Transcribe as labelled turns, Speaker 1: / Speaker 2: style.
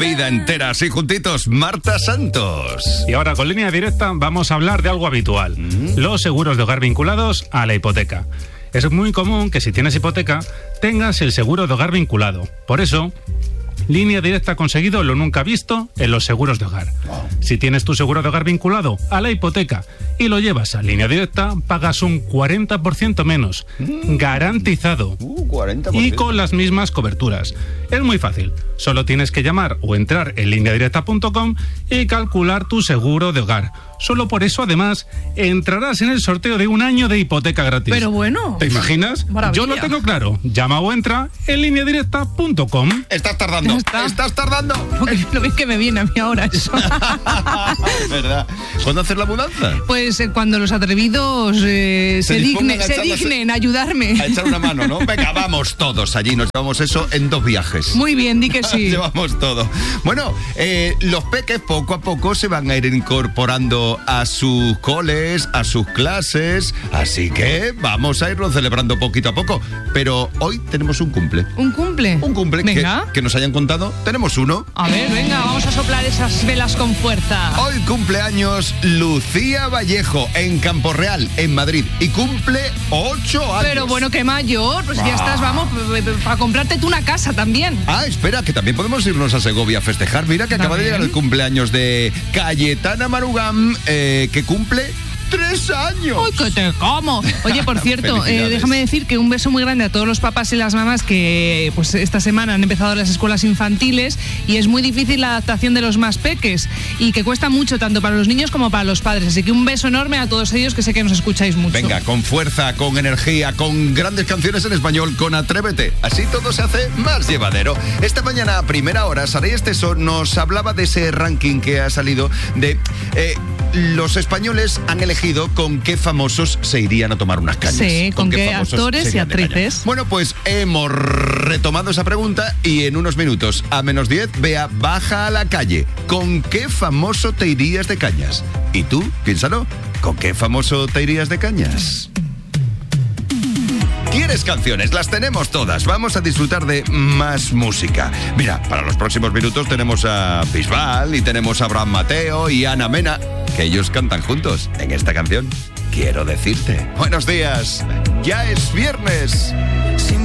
Speaker 1: Vida entera, así juntitos, Marta Santos.
Speaker 2: Y ahora con Línea Directa vamos a hablar de algo habitual, los seguros de hogar vinculados a la hipoteca. Es muy común que si tienes hipoteca tengas el seguro de hogar vinculado. Por eso, Línea Directa ha conseguido lo nunca visto en los seguros de hogar. Si tienes tu seguro de hogar vinculado a la hipoteca y lo llevas a Línea Directa, pagas un 40% menos, garantizado,
Speaker 1: 40%.
Speaker 2: y con las mismas coberturas. Es muy fácil, solo tienes que llamar o entrar en lineadirecta.com y calcular tu seguro de hogar. Solo por eso, además, entrarás en el sorteo de un año de hipoteca gratis.
Speaker 3: Pero bueno.
Speaker 2: ¿Te imaginas?
Speaker 3: Maravilla.
Speaker 2: Yo lo tengo claro. Llama o entra en lineadirecta.com.
Speaker 1: Estás tardando. Estás tardando.
Speaker 3: Lo ves que me viene a mí ahora eso.
Speaker 1: ¿Verdad? ¿Cuándo hacer la mudanza?
Speaker 3: Pues cuando los atrevidos se dignen a ayudarme.
Speaker 1: A echar una mano, ¿no? Venga, vamos todos allí. Nos llevamos eso en 2 viajes.
Speaker 3: Muy bien, di que sí.
Speaker 1: Llevamos todo. Bueno, los peques poco a poco se van a ir incorporando a sus coles, a sus clases, así que vamos a irlo celebrando poquito a poco. Pero hoy tenemos un cumple.
Speaker 3: ¿Un cumple?
Speaker 1: Un cumple que nos hayan contado. Tenemos uno.
Speaker 3: A ver, venga, vamos a soplar esas velas con fuerza.
Speaker 1: Hoy cumpleaños Lucía Vallejo en Campo Real, en Madrid, y cumple 8 años.
Speaker 3: Pero bueno, qué mayor, pues ya estás, vamos, para comprarte tú una casa también.
Speaker 1: Ah, espera, que también podemos irnos a Segovia a festejar. Mira que acaba de llegar el cumpleaños de Cayetana Marugam, que cumple 3 años.
Speaker 3: ¡Ay, que te como! Oye, por cierto, déjame decir que un beso muy grande a todos los papás y las mamás que pues esta semana han empezado las escuelas infantiles y es muy difícil la adaptación de los más peques y que cuesta mucho tanto para los niños como para los padres. Así que un beso enorme a todos ellos, que sé que nos escucháis mucho.
Speaker 1: Venga, con fuerza, con energía, con grandes canciones en español, con Atrévete. Así todo se hace más llevadero. Esta mañana a primera hora, Saray Esteso nos hablaba de ese ranking que ha salido de... los españoles han elegido con qué famosos se irían a tomar unas cañas.
Speaker 3: Sí, con qué actores y actrices.
Speaker 1: Bueno, pues hemos retomado esa pregunta y en unos minutos, a menos 10, Bea baja a la calle. ¿Con qué famoso te irías de cañas? ¿Y tú? Piénsalo. ¿Con qué famoso te irías de cañas? ¿Quieres canciones? Las tenemos todas. Vamos a disfrutar de más música. Mira, para los próximos minutos tenemos a Bisbal y tenemos a Abraham Mateo y Ana Mena, que ellos cantan juntos en esta canción. Quiero decirte. Buenos días. Ya es viernes.